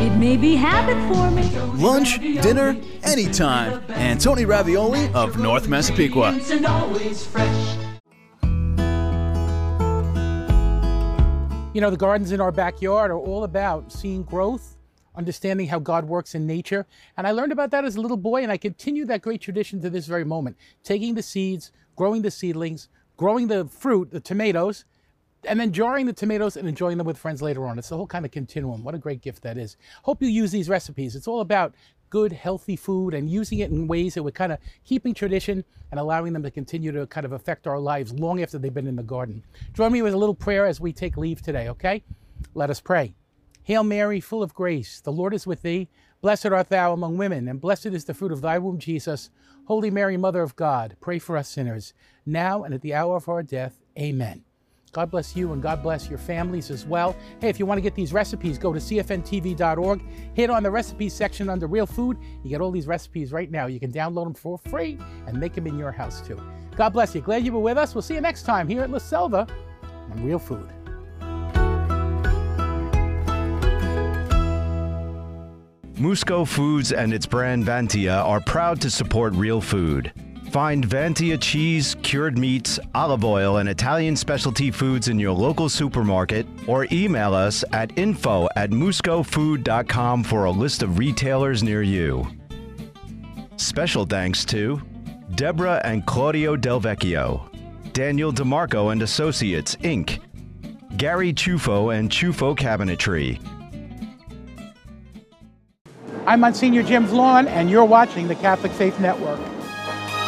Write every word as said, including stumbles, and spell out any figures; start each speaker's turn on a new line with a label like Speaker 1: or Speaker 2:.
Speaker 1: It may be habit forming.
Speaker 2: Lunch, dinner, anytime. And Tony Ravioli of North Massapequa.
Speaker 3: And always fresh.
Speaker 4: You know, the gardens in our backyard are all about seeing growth, understanding how God works in nature. And I learned about that as a little boy, and I continue that great tradition to this very moment. Taking the seeds, growing the seedlings, growing the fruit, the tomatoes, and then jarring the tomatoes and enjoying them with friends later on. It's the whole kind of continuum. What a great gift that is. Hope you use these recipes. It's all about good, healthy food and using it in ways that we're kind of keeping tradition and allowing them to continue to kind of affect our lives long after they've been in the garden. Join me with a little prayer as we take leave today, okay? Let us pray. Hail Mary, full of grace, the Lord is with thee. Blessed art thou among women, and blessed is the fruit of thy womb, Jesus. Holy Mary, Mother of God, pray for us sinners, now and at the hour of our death. Amen. God bless you and God bless your families as well. Hey, if you want to get these recipes, go to C F N T V dot org. Hit on the recipes section under Real Food. You get all these recipes right now. You can download them for free and make them in your house too. God bless you. Glad you were with us. We'll see you next time here at La Selva on Real Food.
Speaker 5: Musco Foods and its brand Vantia are proud to support Real Food. Find Vantia cheese, cured meats, olive oil, and Italian specialty foods in your local supermarket or email us at info at musco food dot com for a list of retailers near you. Special thanks to Deborah and Claudio Del Vecchio, Daniel DeMarco and Associates, Incorporated, Gary Chufo and Chufo Cabinetry.
Speaker 4: I'm Monsignor Jim Vlon, and you're watching the Catholic Faith Network.